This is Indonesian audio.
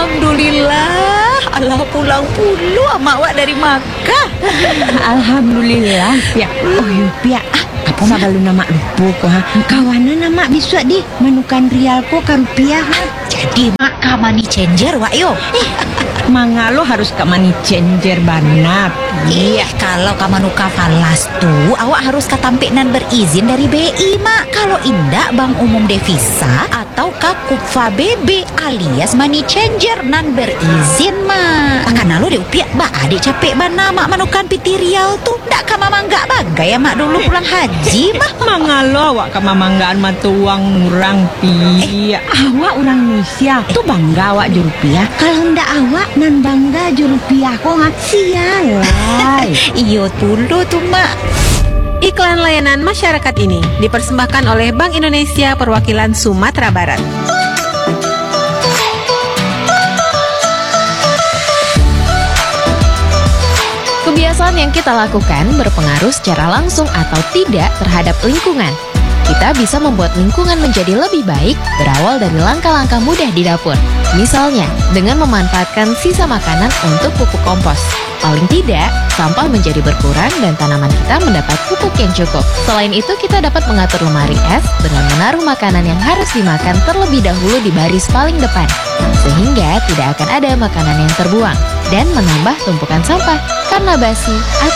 Alhamdulillah, Allah pulang puluh ama awak dari Makkah. Alhamdulillah, Pia. Oh, ya, Pia. Apa baru nama lupa ko ha? Kawanan nama bisa di manukan rial ko ka rupiah ha? Jadi mak ka money changer wak yo. Mangalo harus ke money changer banat. Iya, kalau ka manuka falas tuh awak harus katampik nan berizin dari BI mak. Kalau indak Bank Umum Devisa atau ka Kupfa BB alias money changer nan berizin mak. Karena lo deh upiak ba adik capek bana mak manukan piti riau tuh ndak ka mama nggak bagai ya mak dulu pulang haji mak. Mangalo awak ke mamanggaan matuang murang Pia. Awak orang Indonesia tuh bangga awak jurupiah. Kalau ndak awak nan bangga jurupiah kok nggak sialai. Iyo dulu tuh mak. Iklan layanan masyarakat ini dipersembahkan oleh Bank Indonesia Perwakilan Sumatera Barat. Kebiasaan yang kita lakukan berpengaruh secara langsung atau tidak terhadap lingkungan. Kita bisa membuat lingkungan menjadi lebih baik berawal dari langkah-langkah mudah di dapur. Misalnya, dengan memanfaatkan sisa makanan untuk pupuk kompos. Paling tidak, sampah menjadi berkurang dan tanaman kita mendapat pupuk yang cukup. Selain itu, kita dapat mengatur lemari es dengan menaruh makanan yang harus dimakan terlebih dahulu di baris paling depan. Sehingga tidak akan ada makanan yang terbuang dan menambah tumpukan sampah karena basi